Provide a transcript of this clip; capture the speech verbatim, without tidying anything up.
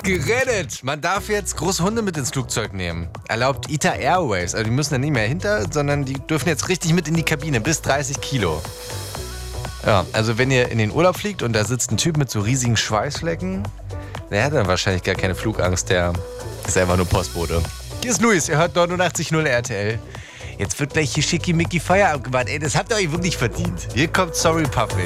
gerettet. Man darf jetzt große Hunde mit ins Flugzeug nehmen. Erlaubt I T A Airways. Also die müssen dann nicht mehr hinter, sondern die dürfen jetzt richtig mit in die Kabine. Bis dreißig Kilo. Ja, also wenn ihr in den Urlaub fliegt und da sitzt ein Typ mit so riesigen Schweißflecken, der hat dann wahrscheinlich gar keine Flugangst. Der ist einfach nur Postbote. Hier ist Luis. Ihr hört neunundachtzig Komma null R T L. Jetzt wird gleich hier schickimicki Feierabend gemacht. Ey, das habt ihr euch wirklich verdient. Hier kommt Sorry Public.